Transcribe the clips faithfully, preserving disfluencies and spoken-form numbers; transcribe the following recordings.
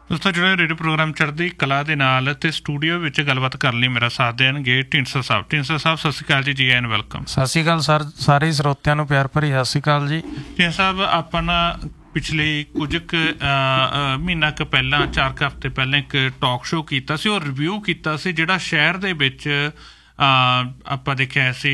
ਦੋਸਤੋ ਜਿਹੜੇ radio programme ਚੜ੍ਹਦੀ ਕਲਾ ਦੇ ਨਾਲ ਤੇ ਸਟੂਡੀਓ ਵਿੱਚ ਗੱਲਬਾਤ ਕਰਨ ਲਈ ਮੇਰਾ ਸਾਥ ਦੇਣਗੇ ਢੀਂਡਸਾ ਸਾਹਿਬ। ਢੀਂਡਸਾ ਸਾਹਿਬ ਸਤਿ ਸ਼੍ਰੀ ਅਕਾਲ ਜੀ, ਜੀ ਐਨ ਵੈਲਕਮ। ਸਤਿ ਸ਼੍ਰੀ ਅਕਾਲ ਸਰ, ਸਾਰੇ ਸਰੋਤਿਆਂ ਨੂੰ ਪਿਆਰ ਭਰੀ ਸਤਿ ਸ਼੍ਰੀ ਅਕਾਲ ਜੀ। ਢੀਂਡਸਾ ਸਾਹਿਬ, ਆਪਾਂ ਨਾ ਪਿਛਲੇ ਕੁਝ ਕੁ ਮਹੀਨਾ ਕੁ ਪਹਿਲਾਂ, ਚਾਰ ਕੁ ਹਫ਼ਤੇ ਪਹਿਲਾਂ ਇੱਕ ਟਾਕ ਸ਼ੋਅ ਕੀਤਾ ਸੀ ਔਰ ਰਿਵਿਊ ਕੀਤਾ ਸੀ ਜਿਹੜਾ ਸ਼ਹਿਰ ਦੇ ਵਿੱਚ ਆਪਾਂ ਦੇਖਿਆ ਸੀ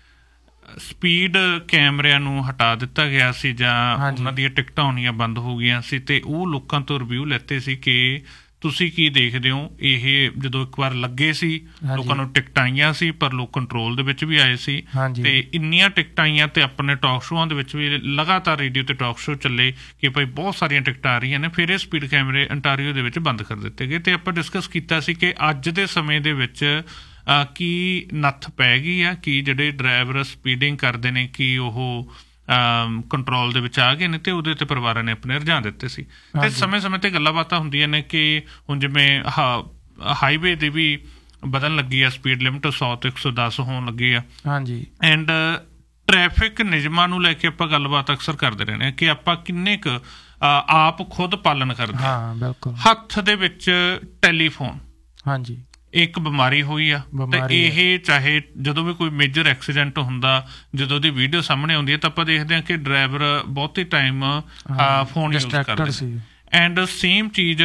ਸਪੀਡ ਕੈਮਰਿਆਂ ਨੂੰ ਹਟਾ ਦਿੱਤਾ ਗਿਆ ਸੀ ਜਾਂ ਉਹਨਾਂ ਦੀਆਂ ਟਿਕਟਾਂ ਹੋਣੀਆਂ ਬੰਦ ਹੋ ਗਈਆਂ ਸੀ, ਅਤੇ ਉਹ ਲੋਕਾਂ ਤੋਂ ਰਿਵਿਊ ਲੈਤੇ ਸੀ ਕਿ ਤੁਸੀਂ ਕੀ ਦੇਖਦੇ ਹੋ। ਇਹ ਜਦੋਂ ਇੱਕ ਵਾਰ ਲੱਗੇ ਸੀ ਲੋਕਾਂ ਨੂੰ ਟਿਕਟਾਂ ਆਈਆਂ ਸੀ, ਪਰ ਲੋਕ ਕੰਟਰੋਲ ਦੇ ਵਿੱਚ ਵੀ ਆਏ ਸੀ, ਤੇ ਇੰਨੀਆਂ ਟਿਕਟਾਂ ਆਈਆਂ ਤੇ ਆਪਣੇ ਟਾਕ ਸ਼ੋਆਂ ਦੇ ਵਿੱਚ ਵੀ ਲਗਾਤਾਰ ਰੇਡੀਓ ਤੇ ਟਾਕ ਸ਼ੋਅ ਚੱਲੇ ਕਿ ਭਾਈ ਬਹੁਤ ਸਾਰੀਆਂ ਟਿਕਟਾਂ ਆ ਰਹੀਆਂ ਨੇ। ਫਿਰ ਇਹ ਸਪੀਡ ਕੈਮਰੇ ਅੰਟਾਰੀਓ ਦੇ ਵਿੱਚ ਬੰਦ ਕਰ ਦਿੱਤੇ ਗਏ, ਤੇ ਆਪਾਂ ਡਿਸਕਸ ਕੀਤਾ ਸੀ ਕਿ ਅੱਜ ਦੇ ਸਮੇਂ ਦੇ ਵਿੱਚ ਕੀ ਨੱਥ ਪੈ ਗਈ ਆ, ਕਿ ਜਿਹੜੇ ਡਰਾਈਵਰ ਸਪੀਡਿੰਗ ਕਰਦੇ ਨੇ ਕਿ ਉਹ ਕੰਟਰੋਲ ਦੇ ਵਿੱਚ ਆ ਗਏ ਨੇ, ਤੇ ਉਹਦੇ ਤੇ ਪਰਿਵਾਰਾਂ ਨੇ ਆਪਣੇ ਰੁਝਾਨ ਦਿੱਤੇ ਸੀ। ਤੇ ਸਮੇਂ ਸਮੇਂ ਤੇ ਗੱਲਾਂ ਬਾਤਾਂ ਹੁੰਦੀਆਂ ਨੇ ਕਿ ਹੁਣ ਜਿਵੇਂ ਹਾਈਵੇ ਦੇ ਵੀ ਬਦਲਣ ਲੱਗੀ ਆ ਸਪੀਡ ਲਿਮਟ, ਸੌ ਤੋਂ ਇੱਕ ਸੌ ਦਸ ਹੋਣ ਲੱਗੀ ਆ। ਹਾਂਜੀ, ਐਂਡ ਟ੍ਰੈਫਿਕ ਨਿਯਮਾਂ ਨੂੰ ਲੈ ਕੇ ਆਪਾਂ ਗੱਲਬਾਤ ਅਕਸਰ ਕਰਦੇ ਰਹਿੰਦੇ ਹਾਂ ਕਿ ਆਪਾਂ ਕਿੰਨੇ ਕੁ ਆਪ ਖੁਦ ਪਾਲਣ ਕਰਦੇ ਹਾਂ। ਬਿਲਕੁਲ। ਹੱਥ ਦੇ ਵਿੱਚ ਟੈਲੀਫੋਨ, ਹਾਂਜੀ, ਇੱਕ ਬਿਮਾਰੀ ਹੋਈ ਆ, ਤੇ ਇਹ ਚਾਹੇ ਜਦੋਂ ਵੀ ਕੋਈ ਮੇਜਰ ਐਕਸੀਡੈਂਟ ਹੁੰਦਾ, ਜਦੋਂ ਉਹਦੀ ਵੀਡੀਓ ਸਾਹਮਣੇ ਆਉਂਦੀ ਹੈ ਤਾਂ ਆਪਾਂ ਦੇਖਦੇ ਹਾਂ ਕਿ ਡਰਾਈਵਰ ਬਹੁਤੇ ਟਾਈਮ ਫੋਨ ਯੂਜ਼ ਕਰਦੇ ਸੀ। ਐਂਡ ਸੇਮ ਚੀਜ਼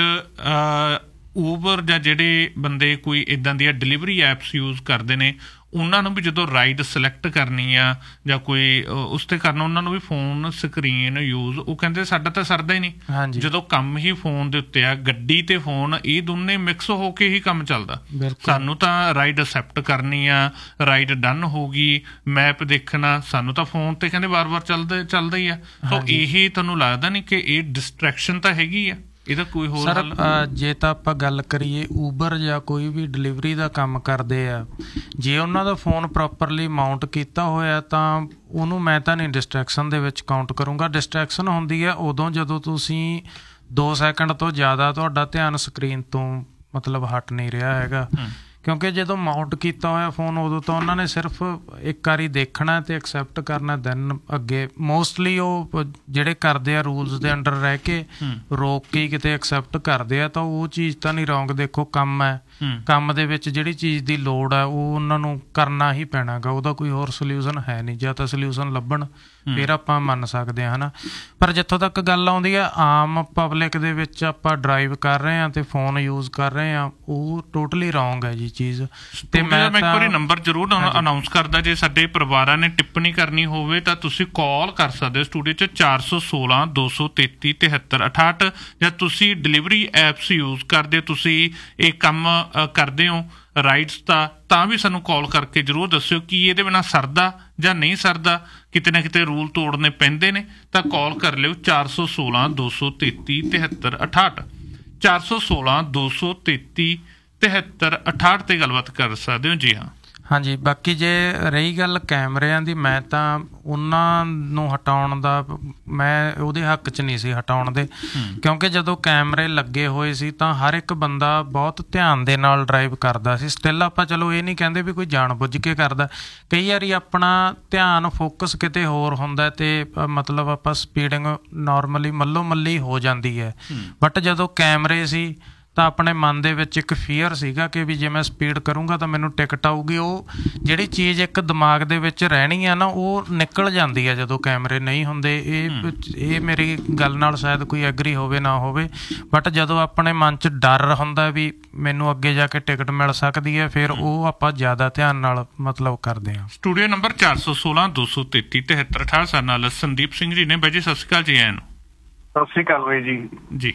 ਊਬਰ ਜਾਂ ਜਿਹੜੇ ਬੰਦੇ ਕੋਈ ਇੱਦਾਂ ਦੀਆਂ ਡਿਲੀਵਰੀ ਐਪਸ ਯੂਜ਼ ਕਰਦੇ ਨੇ, ਉਹਨਾਂ ਨੂੰ ਵੀ ਜਦੋਂ ਰਾਈਡ ਸਿਲੈਕਟ ਕਰਨੀ ਆ ਜਾਂ ਕੋਈ ਉਸ 'ਤੇ ਕਰਨਾ, ਉਹਨਾਂ ਨੂੰ ਵੀ ਫੋਨ ਸਕਰੀਨ ਯੂਜ਼, ਉਹ ਕਹਿੰਦੇ ਸਾਡਾ ਤਾਂ ਸਰਦਾ ਹੀ ਨਹੀਂ, ਜਦੋਂ ਕੰਮ ਹੀ ਫੋਨ ਦੇ ਉੱਤੇ ਆ। ਗੱਡੀ ਤੇ ਫੋਨ ਇਹ ਦੋਨੇ ਮਿਕਸ ਹੋ ਕੇ ਹੀ ਕੰਮ ਚੱਲਦਾ। ਸਾਨੂੰ ਤਾਂ ਰਾਈਡ ਅਸੈਪਟ ਕਰਨੀ ਆ, ਰਾਈਡ ਡਨ ਹੋ ਗਈ, ਮੈਪ ਦੇਖਣਾ, ਸਾਨੂੰ ਤਾਂ ਫੋਨ ਤੇ ਕਹਿੰਦੇ ਵਾਰ ਵਾਰ ਚੱਲਦਾ ਚੱਲਦਾ ਹੀ ਆ। ਸੋ ਇਹ ਤੁਹਾਨੂੰ ਲੱਗਦਾ ਨਹੀਂ ਕਿ ਇਹ ਡਿਸਟਰੈਕਸ਼ਨ ਤਾਂ ਹੈਗੀ ਆ? ਇਹਦਾ ਕੋਈ ਹੋਰ ਸਰ, ਜੇ ਤਾਂ ਆਪਾਂ ਗੱਲ ਕਰੀਏ ਊਬਰ ਜਾਂ ਕੋਈ ਵੀ ਡਿਲੀਵਰੀ ਦਾ ਕੰਮ ਕਰਦੇ ਆ, ਜੇ ਉਹਨਾਂ ਦਾ ਫੋਨ ਪ੍ਰੋਪਰਲੀ ਮਾਊਂਟ ਕੀਤਾ ਹੋਇਆ ਤਾਂ ਉਹਨੂੰ ਮੈਂ ਤਾਂ ਨਹੀਂ ਡਿਸਟਰੈਕਸ਼ਨ ਦੇ ਵਿੱਚ ਕਾਊਂਟ ਕਰੂੰਗਾ। ਡਿਸਟਰੈਕਸ਼ਨ ਹੁੰਦੀ ਹੈ ਉਦੋਂ ਜਦੋਂ ਤੁਸੀਂ ਦੋ ਸੈਕਿੰਡ ਤੋਂ ਜ਼ਿਆਦਾ ਤੁਹਾਡਾ ਧਿਆਨ ਸਕਰੀਨ ਤੋਂ ਮਤਲਬ ਹਟ ਨਹੀਂ ਰਿਹਾ ਹੈਗਾ, ਕਿਉਂਕਿ ਜਦੋਂ ਮਾਊਂਟ ਕੀਤਾ ਹੋਇਆ ਫੋਨ ਉਦੋਂ ਤਾਂ ਉਹਨਾਂ ਨੇ ਸਿਰਫ ਇੱਕ ਵਾਰੀ ਦੇਖਣਾ ਅਤੇ ਐਕਸੈਪਟ ਕਰਨਾ, ਦੈਨ ਅੱਗੇ ਮੋਸਟਲੀ ਉਹ ਜਿਹੜੇ ਕਰਦੇ ਆ ਰੂਲਸ ਦੇ ਅੰਡਰ ਰਹਿ ਕੇ ਰੋਕ ਕੇ ਕਿਤੇ ਐਕਸੈਪਟ ਕਰਦੇ ਆ, ਤਾਂ ਉਹ ਚੀਜ਼ ਤਾਂ ਨਹੀਂ ਰੋਂਗ। ਦੇਖੋ ਕੰਮ ਹੈ, ਕੰਮ ਦੇ ਵਿੱਚ ਜਿਹੜੀ ਚੀਜ਼ ਦੀ ਲੋੜ ਹੈ ਉਹ ਉਹਨਾਂ ਨੂੰ ਕਰਨਾ ਹੀ ਪੈਣਾ ਗਾ, ਉਹਦਾ ਕੋਈ ਹੋਰ ਸੋਲਿਊਸ਼ਨ ਹੈ ਨਹੀਂ। ਜਾਂ ਤਾਂ ਸੋਲਿਊਸ਼ਨ ਲੱਭਣ ਫਿਰ ਆਪਾਂ ਮੰਨ ਸਕਦੇ ਹਾਂ, ਹੈ ਨਾ। ਪਰ ਜਿੱਥੋਂ ਤੱਕ ਗੱਲ ਆਉਂਦੀ ਆ ਆਮ ਪਬਲਿਕ ਦੇ ਵਿੱਚ ਆਪਾਂ ਡਰਾਈਵ ਕਰ ਰਹੇ ਹਾਂ ਅਤੇ ਫੋਨ ਯੂਜ਼ ਕਰ ਰਹੇ ਹਾਂ, ਉਹ ਟੋਟਲੀ ਰੋਂਗ ਹੈ ਜੀ ਚੀਜ਼। ਤੇ ਮੈਂ ਇੱਕ ਵਾਰੀ ਨੰਬਰ ਜ਼ਰੂਰ ਅਨਾਊਂਸ ਕਰਦਾ, ਜੇ ਸਾਡੇ ਪਰਿਵਾਰਾਂ ਨੇ ਟਿੱਪਣੀ ਕਰਨੀ ਹੋਵੇ ਤਾਂ ਤੁਸੀਂ ਕਾਲ ਕਰ ਸਕਦੇ ਹੋ ਸਟੂਡੀਓ 'ਚ ਚਾਰ ਸੌ ਸੋਲਾਂ ਦੋ ਸੌ ਤੇਤੀ ਤਿਹੱਤਰ ਅਠਾਹਠ। ਜਾਂ ਤੁਸੀਂ ਡਿਲੀਵਰੀ ਐਪਸ ਯੂਜ਼ ਕਰਦੇ ਹੋ, ਤੁਸੀਂ ਇਹ ਕੰਮ ਕਰਦੇ ਹੋ ਰਾਈਡਸ ਦਾ, ਤਾਂ ਵੀ ਸਾਨੂੰ ਕਾਲ ਕਰਕੇ ਜ਼ਰੂਰ ਦੱਸਿਓ ਕਿ ਇਹਦੇ ਬਿਨਾਂ ਸਰਦਾ ਜਾਂ ਨਹੀਂ ਸਰਦਾ, ਕਿਤੇ ਨਾ ਕਿਤੇ ਰੂਲ ਤੋੜਨੇ ਪੈਂਦੇ ਨੇ, ਤਾਂ ਕਾਲ ਕਰ ਲਿਓ ਚਾਰ ਸੌ ਸੋਲਾਂ ਦੋ ਸੌ ਤੇਤੀ ਤਿਹੱਤਰ ਅਠਾਹਠ। ਚਾਰ ਸੌ ਸੋਲਾਂ ਦੋ ਸੌ ਤੇਤੀ ਤਿਹੱਤਰ ਅਠਾਹਠ 'ਤੇ ਗੱਲਬਾਤ ਕਰ ਸਕਦੇ ਹੋ। ਜੀ ਹਾਂ, ਹਾਂਜੀ। ਬਾਕੀ ਜੇ ਰਹੀ ਗੱਲ ਕੈਮਰਿਆਂ ਦੀ, ਮੈਂ ਤਾਂ ਉਹਨਾਂ ਨੂੰ ਹਟਾਉਣ ਦਾ, ਮੈਂ ਉਹਦੇ ਹੱਕ 'ਚ ਨਹੀਂ ਸੀ ਹਟਾਉਣ ਦੇ, ਕਿਉਂਕਿ ਜਦੋਂ ਕੈਮਰੇ ਲੱਗੇ ਹੋਏ ਸੀ ਤਾਂ ਹਰ ਇੱਕ ਬੰਦਾ ਬਹੁਤ ਧਿਆਨ ਦੇ ਨਾਲ ਡਰਾਈਵ ਕਰਦਾ ਸੀ। ਸਟਿਲ ਆਪਾਂ ਚਲੋ ਇਹ ਨਹੀਂ ਕਹਿੰਦੇ ਵੀ ਕੋਈ ਜਾਣ ਬੁੱਝ ਕੇ ਕਰਦਾ, ਕਈ ਵਾਰੀ ਆਪਣਾ ਧਿਆਨ ਫੋਕਸ ਕਿਤੇ ਹੋਰ ਹੁੰਦਾ ਅਤੇ ਮਤਲਬ ਆਪਾਂ ਸਪੀਡਿੰਗ ਨੋਰਮਲੀ ਮੱਲੋ ਮੱਲੀ ਹੋ ਜਾਂਦੀ ਹੈ। ਬਟ ਜਦੋਂ ਕੈਮਰੇ ਸੀ ਤਾਂ ਆਪਣੇ ਮਨ ਦੇ ਵਿੱਚ ਇੱਕ ਫੀਅਰ ਸੀਗਾ ਕਿ ਵੀ ਜੇ ਮੈਂ ਸਪੀਡ ਕਰੂੰਗਾ ਤਾਂ ਮੈਨੂੰ ਟਿਕਟ ਆਊਗੀ। ਉਹ ਜਿਹੜੀ ਚੀਜ਼ ਇੱਕ ਦਿਮਾਗ ਦੇ ਵਿੱਚ ਰਹਿਣੀ ਆ ਨਾ, ਉਹ ਨਿਕਲ ਜਾਂਦੀ ਆ ਜਦੋਂ ਕੈਮਰੇ ਨਹੀਂ ਹੁੰਦੇ। ਇਹ ਇਹ ਮੇਰੀ ਗੱਲ ਨਾਲ ਸ਼ਾਇਦ ਕੋਈ ਐਗਰੀ ਹੋਵੇ ਨਾ ਹੋਵੇ, ਬਟ ਜਦੋਂ ਆਪਣੇ ਮਨ 'ਚ ਡਰ ਹੁੰਦਾ ਵੀ ਮੈਨੂੰ ਅੱਗੇ ਜਾ ਕੇ ਟਿਕਟ ਮਿਲ ਸਕਦੀ ਹੈ, ਫਿਰ ਉਹ ਆਪਾਂ ਜ਼ਿਆਦਾ ਧਿਆਨ ਨਾਲ ਮਤਲਬ ਕਰਦੇ ਹਾਂ। ਸਟੂਡੀਓ ਨੰਬਰ ਚਾਰ ਸੌ ਸੋਲਾਂ ਦੋ ਸੌ ਤੇਤੀ ਤਿਹੱਤਰ ਅਠਾਹਠ ਸਾਡੇ ਨਾਲ ਸੰਦੀਪ ਸਿੰਘ ਜੀ ਨੇ। ਬਾਈ ਜੀ ਸਤਿ ਸ਼੍ਰੀ ਅਕਾਲ ਜੀ। ਐਨ ਸਤਿ ਸ਼੍ਰੀ ਅਕਾਲ ਬਾਈ ਜੀ। ਜੀ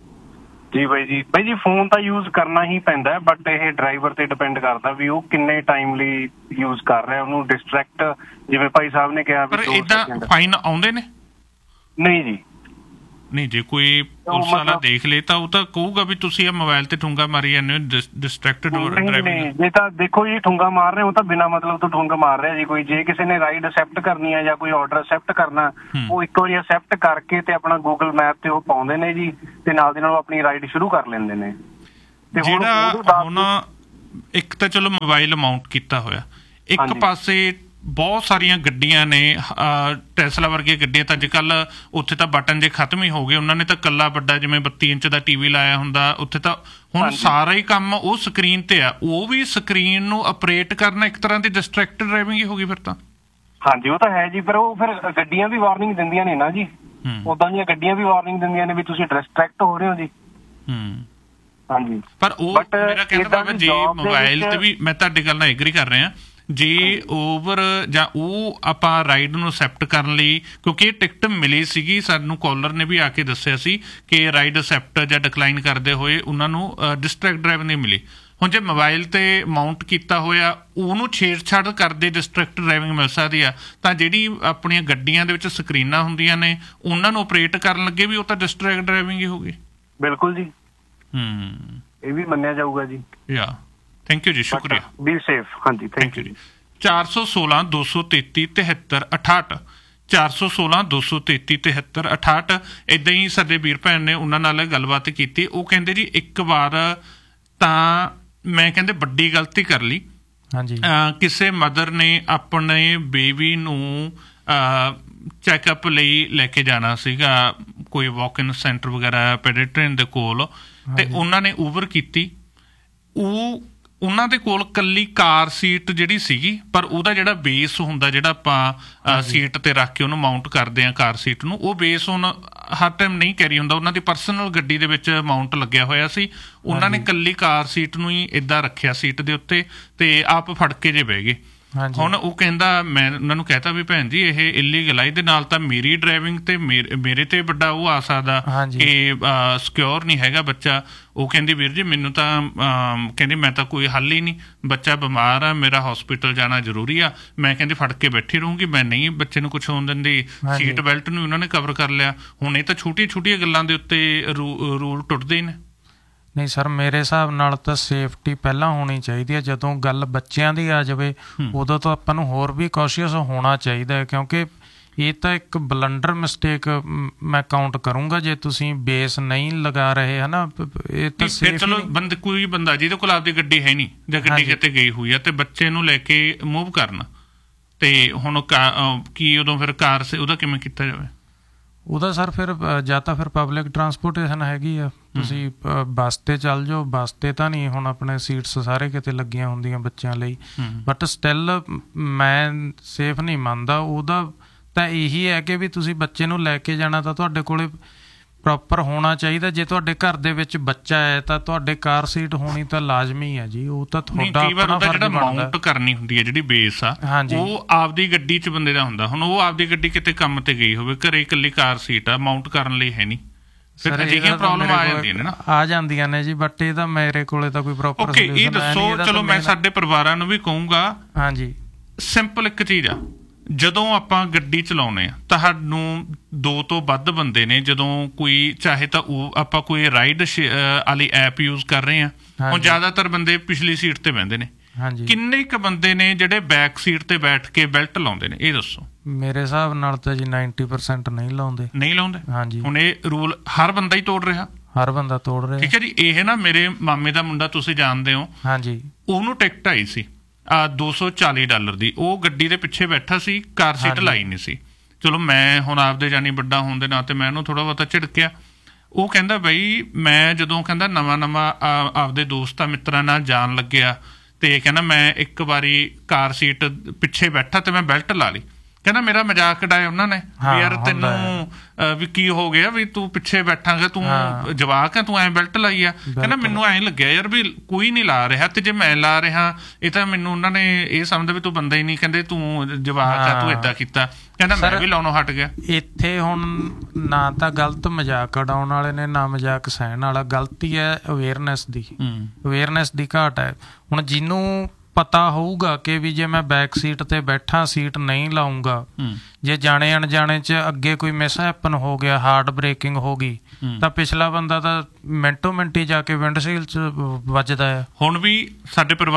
ਜੀ ਬਾਈ ਜੀ, ਬਾਈ ਜੀ ਫੋਨ ਤਾਂ ਯੂਜ਼ ਕਰਨਾ ਹੀ ਪੈਂਦਾ, ਬਟ ਇਹ ਡਰਾਈਵਰ ਤੇ ਡਿਪੈਂਡ ਕਰਦਾ ਵੀ ਉਹ ਕਿੰਨੇ ਟਾਈਮ ਲਈ ਯੂਜ਼ ਕਰ ਰਿਹਾ। ਉਹਨੂੰ ਡਿਸਟਰੈਕਟ, ਜਿਵੇਂ ਭਾਈ ਸਾਹਿਬ ਨੇ ਕਿਹਾ, ਪਰ ਏਦਾਂ ਫਾਈਨ ਆਉਂਦੇ ਨੇ? ਨਹੀਂ ਜੀ, ਨਹੀਂ। ਜੇ ਕੋਈ ਪੁਲਿਸ ਵਾਲਾ ਦੇਖ ਲੇ ਤਾਂ ਉਹ ਤਾਂ ਕਹੂਗਾ ਵੀ ਤੁਸੀਂ ਇਹ ਮੋਬਾਈਲ ਤੇ ਠੁੰਗਾ ਮਾਰੀ ਜਾਂਦੇ ਹੋ, ਡਿਸਟਰੈਕਟਡ ਡਰਾਈਵਿੰਗ। ਜੇ ਤਾਂ ਦੇਖੋ ਜੀ ਠੁੰਗਾ ਮਾਰ ਰਹੇ ਹੋ ਤਾਂ ਬਿਨਾਂ ਮਤਲਬ ਤੋਂ ਠੁੰਗਾ ਮਾਰ ਰਿਹਾ ਜੀ ਕੋਈ। ਜੇ ਕਿਸੇ ਨੇ ਰਾਈਡ ਅਸੈਪਟ ਕਰਨੀ ਹੈ ਜਾਂ ਕੋਈ ਆਰਡਰ ਅਸੈਪਟ ਕਰਨਾ, ਉਹ ਇੱਕ ਵਾਰੀ ਅਸੈਪਟ ਕਰਕੇ ਤੇ ਆਪਣਾ ਗੂਗਲ ਮੈਪ ਤੇ ਉਹ ਪਾਉਂਦੇ ਨੇ ਜੀ, ਤੇ ਨਾਲ ਦੀ ਨਾਲ ਆਪਣੀ ਰਾਈਡ ਸ਼ੁਰੂ ਕਰ ਲੈਂਦੇ ਨੇ। ਜਿਹੜਾ ਹੁਣ ਇੱਕ ਤਾਂ ਚਲੋ ਮੋਬਾਈਲ ਮਾਊਂਟ ਕੀਤਾ ਹੋਇਆ, ਇੱਕ ਪਾਸੇ ਬਹੁਤ ਸਾਰੀਆਂ ਗੱਡੀਆਂ ਨੇ, ਟੈਸਲਾ ਵਰਗੀਆਂ ਗੱਡੀਆਂ ਤਾਂ ਅੱਜ ਕੱਲ੍ਹ ਉੱਥੇ ਤਾਂ ਬਟਨ ਜੇ ਖਤਮ ਹੀ ਹੋ ਗਏ, ਉਹਨਾਂ ਨੇ ਤਾਂ ਇਕੱਲਾ ਵੱਡਾ ਜਿਵੇਂ ਬੱਤੀ ਇੰਚ ਦਾ ਟੀਵੀ ਲਾਇਆ ਹੁੰਦਾ, ਉੱਥੇ ਤਾਂ ਹੁਣ ਸਾਰਾ ਹੀ ਕੰਮ ਉਹ ਸਕਰੀਨ ਤੇ ਆ। ਉਹ ਵੀ ਸਕਰੀਨ ਨੂੰ ਆਪਰੇਟ ਕਰਨਾ ਇੱਕ ਤਰ੍ਹਾਂ ਦੀ ਡਿਸਟਰੈਕਟਡ ਡਰਾਈਵਿੰਗ ਹੀ ਹੋ ਗਈ ਫਿਰ ਤਾਂ। ਹਾਂਜੀ ਉਹ ਤਾਂ ਹੈ ਜੀ, ਪਰ ਉਹ ਫਿਰ ਗੱਡੀਆਂ ਵੀ ਵਾਰਨਿੰਗ ਦਿੰਦੀਆਂ ਨੇ ਨਾ ਜੀ, ਉਦਾਂ ਦੀਆਂ ਗੱਡੀਆਂ ਵੀ ਵਾਰਨਿੰਗ ਦਿੰਦੀਆਂ ਨੇ ਵੀ ਤੁਸੀਂ ਡਿਸਟਰੈਕਟ ਹੋ ਰਹੇ ਹੋ ਜੀ। ਹੂੰ ਹਾਂਜੀ, ਪਰ ਉਹ ਮੇਰਾ ਕਹਿੰਦਾ ਮੈਂ ਜੇ ਮੋਬਾਈਲ ਤੇ ਵੀ ਮੈਂ ਤੁਹਾਡੀ ਗੱਲ ਨਾਲ ਐਗਰੀ ਕਰ ਰਿਹਾ, ਜੇ ਓਵਰ ਜਾਂ ਉਹ ਆਪਾਂ ਰਾਈਡ ਨੂੰ ਅਸੈਪਟ ਕਰਨ ਲਈ, ਕਿਉਂਕਿ ਇਹ ਟਿਕਟ ਮਿਲੀ ਸੀਗੀ ਸਾਨੂੰ, ਕਾਲਰ ਨੇ ਵੀ ਆ ਕੇ ਦੱਸਿਆ ਸੀ ਕਿ ਰਾਈਡ ਅਸੈਪਟ ਜਾਂ ਡਿਕਲਾਈਨ ਕਰਦੇ ਹੋਏ ਉਹਨਾਂ ਨੂੰ ਡਿਸਟਰੈਕਟ ਡਰਾਈਵ ਨਹੀਂ ਮਿਲੀ। ਹੁਣ ਜੇ ਮੋਬਾਈਲ ਤੇ ਮਾਊਂਟ ਕੀਤਾ ਹੋਇਆ ਉਹਨੂੰ ਛੇੜਛਾੜ ਕਰਦੇ ਡਿਸਟਰੈਕਟ ਡਰਾਈਵਿੰਗ ਮਿਲ ਸਕਦੀ ਆ, ਤਾਂ ਜਿਹੜੀ ਆਪਣੀਆਂ ਗੱਡੀਆਂ ਦੇ ਵਿੱਚ ਸਕਰੀਨਾਂ ਹੁੰਦੀਆਂ ਨੇ ਉਹਨਾਂ ਨੂੰ ਆਪਰੇਟ ਕਰਨ ਲੱਗੇ ਵੀ ਉਹ ਤਾਂ ਡਿਸਟਰੈਕਟ ਡਰਾਈਵਿੰਗ ਹੀ ਹੋ ਗਈ। ਬਿਲਕੁਲ ਜੀ, ਹੂੰ, ਇਹ ਵੀ ਮੰਨਿਆ ਜਾਊਗਾ ਜੀ। ਯਾ ਥੈਂਕ ਯੂ ਜੀ, ਸ਼ੁਕਰੀਆ, ਬੀ ਸੇਫ। ਹਾਂਜੀ ਥੈਂਕ ਯੂ ਜੀ। ਚਾਰ ਸੌ ਸੋਲਾਂ ਦੋ ਸੌ ਤੇਤੀ ਤਿਹੱਤਰ ਅਠਾਹਠ ਚਾਰ ਸੌ ਸੋਲਾਂ ਦੋ ਸੌ ਤੇਤੀ ਤਿਹੱਤਰ ਅਠਾਹਠ ਏਦਾਂ ਹੀ ਸਾਡੇ ਵੀਰ ਭੈਣ ਨੇ ਉਹਨਾਂ ਨਾਲ ਗੱਲਬਾਤ ਕੀਤੀ। ਉਹ ਕਹਿੰਦੇ ਜੀ ਇੱਕ ਵਾਰ ਤਾਂ ਮੈਂ ਕਹਿੰਦੇ ਵੱਡੀ ਗਲਤੀ ਕਰ ਲਈ। ਹਾਂਜੀ, ਕਿਸੇ ਮਦਰ ਨੇ ਆਪਣੇ ਬੇਬੀ ਨੂੰ ਚੈੱਕਅਪ ਲਈ ਲੈ ਕੇ ਜਾਣਾ ਸੀਗਾ ਕੋਈ ਵਾਕ ਇਨ ਸੈਂਟਰ ਵਗੈਰਾ ਪੈਡੀਟਰੀਅਨ ਦੇ ਕੋਲ, ਤੇ ਉਹਨਾਂ ਨੇ ਊਬਰ ਕੀਤੀ। ਉਹ ਉਹਨਾਂ ਦੇ ਕੋਲ ਕੱਲੀ ਕਾਰ ਸੀਟ ਜਿਹੜੀ ਸੀਗੀ, ਪਰ ਉਹਦਾ ਜਿਹੜਾ ਬੇਸ ਹੁੰਦਾ ਜਿਹੜਾ ਆਪਾਂ ਸੀਟ ਤੇ ਰੱਖ ਕੇ ਉਹਨੂੰ ਮਾਊਂਟ ਕਰਦੇ ਆ ਕਾਰ ਸੀਟ ਨੂੰ, ਉਹ ਬੇਸ ਹੁਣ ਹਰ ਟਾਈਮ ਨਹੀਂ ਕੈਰੀ ਹੁੰਦਾ, ਉਹਨਾਂ ਦੀ ਪਰਸਨਲ ਗੱਡੀ ਦੇ ਵਿੱਚ ਮਾਊਂਟ ਲੱਗਿਆ ਹੋਇਆ ਸੀ। ਉਹਨਾਂ ਨੇ ਕੱਲੀ ਕਾਰ ਸੀਟ ਨੂੰ ਹੀ ਏਦਾਂ ਰੱਖਿਆ ਸੀਟ ਦੇ ਉੱਤੇ ਤੇ ਆਪ ਫੜ ਕੇ ਜੇ ਬਹਿ ਗਏ। ਹੁਣ ਉਹ ਕਹਿੰਦਾ, ਮੈਂ ਉਹਨਾਂ ਨੂੰ ਕਹਿਤਾ ਵੀ ਭੈਣ ਜੀ ਇਹ ਇਲੀਗਲ ਆ, ਇਹਦੇ ਨਾਲ ਤਾਂ ਮੇਰੀ ਡਰਾਈਵਿੰਗ ਤੇ ਮੇਰੇ ਤੇ ਵੱਡਾ ਉਹ ਆ ਸਕਦਾ ਕਿ ਸਿਕਿਉਰ ਨਹੀਂ ਹੈਗਾ ਬੱਚਾ। ਉਹ ਕਹਿੰਦੀ ਵੀਰ ਜੀ ਮੈਨੂੰ ਤਾਂ ਕਹਿੰਦੀ ਮੈਂ ਤਾਂ ਕੋਈ ਹੱਲ ਹੀ ਨਹੀਂ, ਬੱਚਾ ਬਿਮਾਰ ਆ, ਮੇਰਾ ਹਸਪੀਟਲ ਜਾਣਾ ਜ਼ਰੂਰੀ ਆ, ਮੈਂ ਕਹਿੰਦੀ ਫੜ ਕੇ ਬੈਠੀ ਰਹੂੰਗੀ, ਮੈਂ ਨਹੀਂ ਬੱਚੇ ਨੂੰ ਕੁਛ ਹੋਣ ਦਿੰਦੀ। ਸੀਟ ਬੈਲਟ ਨੂੰ ਉਹਨਾਂ ਨੇ ਕਵਰ ਕਰ ਲਿਆ। ਹੁਣ ਇਹ ਤਾਂ ਛੋਟੀਆਂ ਛੋਟੀਆਂ ਗੱਲਾਂ ਦੇ ਉੱਤੇ ਰੂਲ ਟੁੱਟਦੇ ਹੀ ਨੇ। ਨਹੀਂ ਸਰ, ਮੇਰੇ ਹਿਸਾਬ ਨਾਲ ਤਾਂ ਸੇਫਟੀ ਪਹਿਲਾਂ ਹੋਣੀ ਚਾਹੀਦੀ ਹੈ। ਜਦੋਂ ਗੱਲ ਬੱਚਿਆਂ ਦੀ ਆ ਜਾਵੇ ਉਦੋਂ ਤਾਂ ਆਪਾਂ ਨੂੰ ਹੋਰ ਵੀ ਕੌਸ਼ੀਅਸ ਹੋਣਾ ਚਾਹੀਦਾ ਹੈ, ਕਿਉਂਕਿ ਇਹ ਤਾਂ ਇੱਕ ਬਲੰਡਰ ਮਿਸਟੇਕ ਮੈਂ ਕਾਊਂਟ ਕਰੂੰਗਾ ਜੇ ਤੁਸੀਂ ਬੇਸ ਨਹੀਂ ਲਗਾ ਰਹੇ ਹੈ ਨਾ। ਇਹ ਤਾਂ ਚਲੋ ਬੰਦ ਕੋਈ ਬੰਦਾ ਜਿਹਦੇ ਕੋਲ ਆਪਦੀ ਗੱਡੀ ਹੈ ਨਹੀਂ ਜਾਂ ਗੱਡੀ ਕਿਤੇ ਗਈ ਹੋਈ ਆ ਤੇ ਬੱਚੇ ਨੂੰ ਲੈ ਕੇ ਮੂਵ ਕਰਨਾ, ਤੇ ਹੁਣ ਕੀ ਉਦੋਂ ਫਿਰ ਕਾਰ ਉਹਦਾ ਕਿਵੇਂ ਕੀਤਾ ਜਾਵੇ? ਉਹਦਾ ਸਰ ਫਿਰ ਜਾਂ ਤਾਂ ਫਿਰ ਪਬਲਿਕ ਟਰਾਂਸਪੋਰਟੇਸ਼ਨ ਹੈਗੀ ਆ, ਤੁਸੀਂ ਬੱਸ ਤੇ ਚੱਲ ਜਾਓ। ਬੱਸ ਤੇ ਤਾਂ ਨਹੀਂ ਹੁਣ ਆਪਣੇ ਸੀਟਸ ਸਾਰੇ ਕਿਤੇ ਲੱਗੀਆਂ ਹੁੰਦੀਆਂ ਬੱਚਿਆਂ ਲਈ, ਬਟ ਸਟਿਲ ਮੈਂ ਸੇਫ ਨਹੀਂ ਮੰਨਦਾ। ਉਹਦਾ ਤਾਂ ਇਹੀ ਹੈ ਕਿ ਵੀ ਤੁਸੀਂ ਬੱਚੇ ਨੂੰ ਲੈ ਕੇ ਜਾਣਾ ਤਾਂ ਤੁਹਾਡੇ ਕੋਲੇ ਪ੍ਰੋਪਰ ਹੋਣਾ ਚਾਹੀਦਾ। ਜੇ ਤੁਹਾਡੇ ਘਰ ਦੇ ਵਿੱਚ ਬੱਚਾ ਹੈ ਤਾਂ ਤੁਹਾਡੇ ਕਾਰ ਸੀਟ ਹੋਣੀ ਤਾਂ ਲਾਜ਼ਮੀ ਹੈ ਜੀ। ਉਹ ਤਾਂ ਤੁਹਾਡਾ ਆਪਣਾ ਫਰਜ਼ ਬਣਦਾ। ਮਾਊਂਟ ਕਰਨੀ ਹੁੰਦੀ ਹੈ ਜਿਹੜੀ ਬੇਸ ਆ, ਉਹ ਆਪਦੀ ਗੱਡੀ 'ਚ ਬੰਦੇ ਦਾ ਹੁੰਦਾ। ਹੁਣ ਉਹ ਆਪਦੀ ਗੱਡੀ ਕਿਤੇ ਕੰਮ ਤੇ ਗਈ ਹੋਵੇ, ਘਰੇ ਇਕੱਲੀ ਕਾਰ ਸੀਟ ਆ, ਮਾਊਂਟ ਕਰਨ ਲਈ ਹੈ ਨਹੀਂ, ਫਿਰ ਅਜਿਹੀਆਂ ਪ੍ਰੋਬਲਮ ਆ ਜਾਂਦੀਆਂ ਨੇ ਨਾ। ਆ ਜਾਂਦੀਆਂ ਨੇ ਜੀ, ਬਟ ਇਹ ਤਾਂ ਮੇਰੇ ਕੋਲੇ ਤਾਂ ਕੋਈ ਪ੍ਰੋਪਰ ਓਕੇ ਇਹ ਦੱਸੋ। ਚਲੋ ਮੈਂ ਸਾਡੇ ਪਰਿਵਾਰਾਂ ਨੂੰ ਵੀ ਕਹੂੰਗਾ, ਹਾਂਜੀ ਸਿੰਪਲ ਇੱਕ ਚੀਜ਼ ਆ, ਜਦੋਂ ਆਪਾਂ ਗੱਡੀ ਚਲਾਉਂਦੇ ਆ ਤੁਹਾਨੂੰ ਦੋ ਤੋਂ ਵੱਧ ਬੰਦੇ ਨੇ, ਜਦੋਂ ਕੋਈ ਚਾਹੇ ਤਾਂ ਉਹ ਆਪਾਂ ਕੋਈ ਰਾਈਡ ਵਾਲੀ ਐਪ ਯੂਜ਼ ਕਰ ਰਹੇ ਆ, ਹੁਣ ਜ਼ਿਆਦਾਤਰ ਬੰਦੇ ਪਿਛਲੀ ਸੀਟ ਤੇ ਬਹਿੰਦੇ ਨੇ, ਕਿੰਨੇ ਕੁ ਬੰਦੇ ਨੇ ਜਿਹੜੇ ਬੈਕ ਸੀਟ ਤੇ ਬੈਠ ਕੇ ਬੈਲਟ ਲਾਉਂਦੇ ਨੇ? ਇਹ ਦੱਸੋ। ਮੇਰੇ ਹਿਸਾਬ ਨਾਲ ਤਾਂ ਜੀ ਨਾਈਨਟੀ ਪਰਸੈਂਟ ਨਹੀਂ ਲਾਉਂਦੇ। ਨਹੀਂ ਲਾਉਂਦੇ? ਹਾਂਜੀ। ਹੁਣ ਇਹ ਰੂਲ ਹਰ ਬੰਦਾ ਹੀ ਤੋੜ ਰਿਹਾ, ਹਰ ਬੰਦਾ ਤੋੜ ਰਿਹਾ। ਠੀਕ ਹੈ ਜੀ। ਇਹ ਨਾ ਮੇਰੇ ਮਾਮੇ ਦਾ ਮੁੰਡਾ ਤੁਸੀਂ ਜਾਣਦੇ ਹੋ, ਹਾਂਜੀ, ਉਹਨੂੰ ਟਿਕਟ ਆਈ ਸੀ ਦੋ ਸੌ ਚਾਲੀ ਡਾਲਰ ਦੀ। ਉਹ ਗੱਡੀ ਦੇ ਪਿੱਛੇ ਬੈਠਾ ਸੀ, ਕਾਰ ਸੀਟ ਲਾਈ ਨਹੀਂ ਸੀ। ਚਲੋ ਮੈਂ ਹੁਣ ਆਪਦੇ ਜਾਨੀ ਵੱਡਾ ਹੋਣ ਦੇ ਨਾਤੇ ਮੈਂ ਉਹਨੂੰ ਥੋੜਾ ਬਹੁਤਾ ਝਿੜਕਿਆ। ਉਹ ਕਹਿੰਦਾ ਬਈ ਮੈਂ ਜਦੋਂ ਕਹਿੰਦਾ ਨਵਾਂ ਨਵਾਂ ਆਪਦੇ ਦੋਸਤਾਂ ਮਿੱਤਰਾਂ ਨਾਲ ਜਾਣ ਲੱਗਿਆ ਤੇ ਕਹਿੰਦਾ ਮੈਂ ਇੱਕ ਵਾਰੀ ਕਾਰ ਸੀਟ ਪਿੱਛੇ ਬੈਠਾ ਤੇ ਮੈਂ ਬੈਲਟ ਲਾ ਲਈ। ਕਹਿੰਦਾ ਮੇਰਾ ਮਜ਼ਾਕ ਉਡਾਇਆ ਉਹਨਾਂ ਨੇ ਵੀ ਯਾਰ ਤੈਨੂੰ ਵੀ ਕੀ ਹੋ ਗਿਆ ਵੀ ਤੂੰ ਪਿੱਛੇ ਬੈਠਾਂਗਾ, ਤੂੰ ਜਵਾਕ ਆ, ਤੂੰ ਐਂ ਬੈਲਟ ਲਾਈ ਆ। ਕਹਿੰਦਾ ਮੈਨੂੰ ਐਂ ਲੱਗਿਆ ਯਾਰ ਵੀ ਕੋਈ ਨਹੀਂ ਲਾ ਰਿਹਾ, ਤੇ ਜੇ ਮੈਂ ਲਾ ਰਿਹਾ ਇਹ ਤਾਂ ਮੈਨੂੰ ਉਹਨਾਂ ਨੇ ਇਹ ਸਮਝਦਾ ਵੀ ਤੂੰ ਬੰਦਾ ਹੀ ਨਹੀਂ, ਕਹਿੰਦੇ ਤੂੰ ਜਵਾਕ ਆ, ਤੂੰ ਏਦਾਂ ਕੀਤਾ। ਕਹਿੰਦਾ ਮੈਂ ਵੀ ਲਾਉਣੋਂ ਹਟ ਗਿਆ। ਇੱਥੇ ਹੁਣ ਨਾ ਤਾਂ ਗਲਤ ਮਜ਼ਾਕ ਉਡਾਉਣ ਵਾਲੇ ਨੇ, ਨਾ ਮਜ਼ਾਕ ਸਹਿਣ ਵਾਲਾ। ਗਲਤੀ ਹੈ ਅਵੇਅਰਨੈਸ ਦੀ, ਅਵੇਅਰਨੈਸ ਦੀ ਘਾਟ ਹੈ। ਹੁਣ ਜਿਹਨੂੰ ਪਤਾ ਹੋਊਗਾ ਕਿ ਵੀ ਜੇ ਮੈਂ ਬੈਕ ਸੀਟ ਤੇ ਬੈਠਾ ਸੀਟ ਨਹੀਂ ਲਾਊਂਗਾ, ਜੇ ਜਾਣੇ ਅਣਜਾਣੇ ਚ ਅੱਗੇ ਕੋਈ ਮਿਸਹੈਪਨ ਹੋ ਗਿਆ, ਹਾਰਡ ਬ੍ਰੇਕਿੰਗ ਹੋ ਗਈ, ਤਾਂ ਪਿਛਲਾ ਬੰਦਾ ਤਾਂ ਮਿੰਟੋ ਮਿੰਟ ਹੀ ਜਾ ਕੇ ਵਿੰਡਸ਼ੀਲ ਚ ਵੱਜਦਾ ਹੈ। ਹੁਣ ਵੀ ਸਾਡੇ ਪਰਿਵਾਰ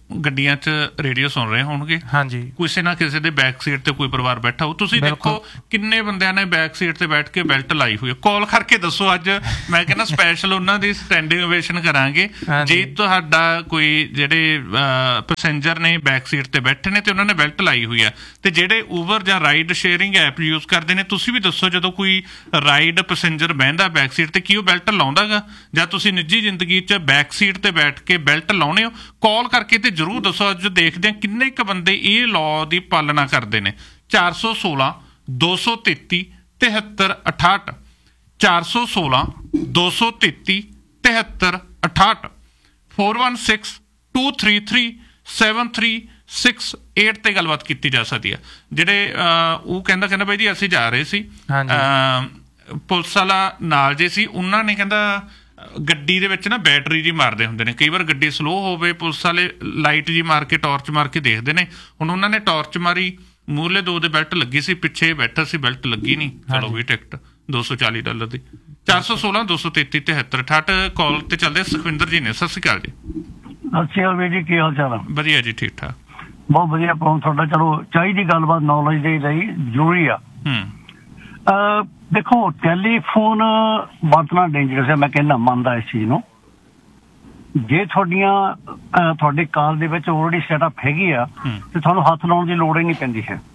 ਗੱਡੀਆਂ 'ਚ ਰੇਡੀਓ ਸੁਣ ਰਹੇ ਹੋਣਗੇ, ਹਾਂਜੀ, ਕਿਸੇ ਨਾ ਕਿਸੇ ਦੇ ਬੈਕ ਸੀਟ ਤੇ ਕੋਈ ਪਰਿਵਾਰ ਬੈਠਾ ਹੋ। ਤੁਸੀਂ ਦੇਖੋ ਕਿੰਨੇ ਬੰਦਿਆਂ ਨੇ ਬੈਕ ਸੀਟ ਤੇ ਬੈਠ ਕੇ ਬੈਲਟ ਲਾਈ ਹੋਈ ਹੈ। ਕਾਲ ਕਰਕੇ ਦੱਸੋ, ਅੱਜ ਮੈਂ ਕਹਿੰਦਾ ਸਪੈਸ਼ਲ ਉਹਨਾਂ ਦੀ ਸਟੈਂਡਿੰਗ ਓਵੇਸ਼ਨ ਕਰਾਂਗੇ ਜੇ ਤੁਹਾਡਾ ਕੋਈ ਜਿਹੜੇ ਪੈਸੇਂਜਰ ਨੇ ਬੈਕ ਸੀਟ ਤੇ ਬੈਠੇ ਨੇ ਤੇ ਉਹਨਾਂ ਨੇ ਬੈਲਟ ਲਾਈ ਹੋਈ ਆ। ਤੇ ਜਿਹੜੇ ਊਬਰ ਜਾਂ ਰਾਈਡ ਸ਼ੇਅਰਿੰਗ ਐਪ ਯੂਜ਼ ਕਰਦੇ ਨੇ, ਤੁਸੀਂ ਵੀ ਦੱਸੋ ਜਦੋਂ ਕੋਈ ਰਾਈਡ ਪੈਸੇਂਜਰ ਬਹਿੰਦਾ ਬੈਕ ਸੀਟ ਤੇ ਕੀ ਉਹ ਬੈਲਟ ਲਾਉਂਦਾ ਗਾ, ਜਾਂ ਤੁਸੀਂ ਨਿੱਜੀ ਜ਼ਿੰਦਗੀ 'ਚ ਬੈਕ ਸੀਟ ਤੇ ਬੈਠ ਕੇ ਬੈਲਟ ਲਾਉਣੇ ਹੋ? ਕਾਲ ਕਰਕੇ ਤੇ ਜ਼ਰੂਰ ਦੱਸੋ। ਅੱਜ ਦੇਖਦੇ ਹਾਂ ਕਿੰਨੇ ਕੁ ਬੰਦੇ ਇਹ ਲਾਅ ਦੀ ਪਾਲਣਾ ਕਰਦੇ ਨੇ। ਚਾਰ ਸੌ ਸੋਲਾਂ ਦੋ ਸੌ ਤੇਤੀ ਤਿਹੱਤਰ ਅਠਾਹਠ ਚਾਰ ਸੌ ਸੋਲਾਂ ਦੋ ਸੌ ਤੇਤੀ ਤਿਹੱਤਰ ਅਠਾਹਠ four one six two three three seven three six eight ਤੇ ਗੱਲਬਾਤ ਕੀਤੀ ਜਾ ਸਕਦੀ ਹੈ। ਜਿਹੜੇ ਉਹ ਕਹਿੰਦਾ ਕਹਿੰਦਾ ਬਾਈ ਜੀ ਅਸੀਂ ਜਾ ਰਹੇ ਸੀ, ਪੁਲਿਸ ਵਾਲਾ ਨਾਲ ਜੇ ਸੀ, ਉਹਨਾਂ ਨੇ ਕਹਿੰਦਾ ਗੱਡੀ ਦੇ ਵਿੱਚ ਨਾ ਬੈਟਰੀ ਜੀ ਮਾਰਦੇ ਹੁੰਦੇ ਨੇ, ਕਈ ਵਾਰ ਗੱਡੀ ਸਲੋ ਹੋਵੇ ਪੁਲਿਸ ਵਾਲੇ ਲਾਈਟ ਜੀ ਮਾਰ ਕੇ ਟਾਰਚ ਮਾਰ ਕੇ ਦੇਖਦੇ ਨੇ। ਹੁਣ ਉਹਨਾਂ ਨੇ ਟਾਰਚ ਮਾਰੀ, ਮੂਹਰਲੇ ਦੋ ਦੇ ਬੈਲਟ ਲੱਗੀ ਸੀ, ਪਿੱਛੇ ਬੈਠਾ ਸੀ ਬੈਲਟ ਲੱਗੀ ਨਹੀਂ, ਚਲੋ ਵੀ ਟਿਕਟ ਦੋ ਸੌ ਚਾਲੀ ਡਾਲਰ ਦੀ। ਚਾਰ ਸੌ ਸੋਲਾਂ ਦੋ ਸੌ ਤੇਤੀ ਤਿਹੱਤਰ ਅਠਾਹਠ ਕਾਲ ਤੇ ਚੱਲਦੇ ਸੁਖਵਿੰਦਰ ਜੀ ਨੇ। ਸਤਿ ਸ਼੍ਰੀ ਅਕਾਲ ਜੀ। ਸਤਿ ਸ਼੍ਰੀ ਅਕਾਲ ਵੀਰ ਜੀ, ਕੀ ਹਾਲ ਚਾਲ ਆ? ਵਧੀਆ ਜੀ, ਠੀਕ ਠਾਕ, ਬਹੁਤ ਵਧੀਆ ਪ੍ਰੋਗਰਾਮ ਤੁਹਾਡਾ। ਚਲੋ ਚਾਹੀਦੀ ਗੱਲਬਾਤ ਨੌਲੇਜ ਦੇ ਲਈ ਜ਼ਰੂਰੀ ਆ। ਹੂੰ ਦੇਖੋ ਟੈਲੀਫੋਨ ਵਰਤਣਾ ਡੇਂਜਰਸ ਹੈ, ਮੈਂ ਕਹਿੰਦਾ ਮੰਨਦਾ ਇਸ ਚੀਜ਼ ਨੂੰ। ਜੇ ਤੁਹਾਡੀਆਂ ਤੁਹਾਡੇ ਕਾਲ ਦੇ ਵਿੱਚ ਆਲਰੇਡੀ ਸੈਟਅਪ ਹੈਗੀ ਆ ਤੇ ਤੁਹਾਨੂੰ ਹੱਥ ਲਾਉਣ ਦੀ ਲੋੜ ਹੀ ਨਹੀਂ ਪੈਂਦੀ ਹੈ।